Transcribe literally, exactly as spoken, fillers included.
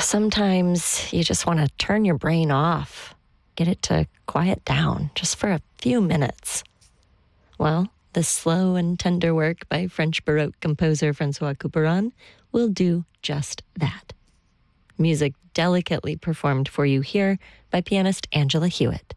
Sometimes you just want to turn your brain off, get it to quiet down just for a few minutes. Well, the slow and tender work by French Baroque composer Francois Couperin will do just that. Music delicately performed for you here by pianist Angela Hewitt.